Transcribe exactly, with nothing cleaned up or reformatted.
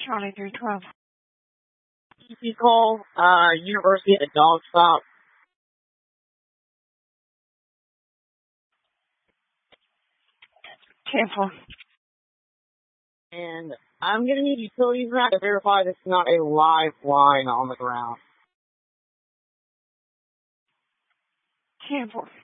Charlie three twelve. E P call, uh, University at the dog stop. Temple. And I'm gonna need utilities around to verify this is not a live line on the ground. Temple.